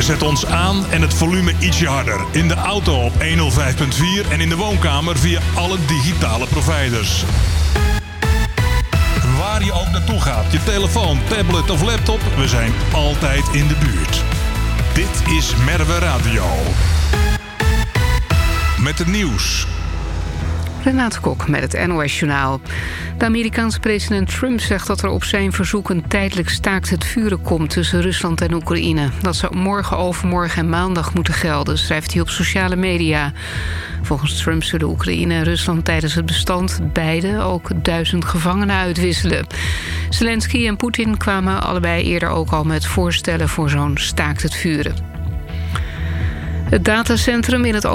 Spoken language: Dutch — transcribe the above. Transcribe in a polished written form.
Zet ons aan en het volume ietsje harder. In de auto op 105.4 en in de woonkamer via alle digitale providers. Waar je ook naartoe gaat, je telefoon, tablet of laptop, we zijn altijd in de buurt. Dit is Merwe Radio. Met het nieuws. Renate Kok met het NOS-journaal. De Amerikaanse president Trump zegt dat er op zijn verzoek een tijdelijk staakt het vuren komt tussen Rusland en Oekraïne. Dat zou morgen, overmorgen en maandag moeten gelden, schrijft hij op sociale media. Volgens Trump zullen Oekraïne en Rusland tijdens het bestand beide ook 1000 gevangenen uitwisselen. Zelensky en Poetin kwamen allebei eerder ook al met voorstellen voor zo'n staakt het vuren. Het datacentrum in het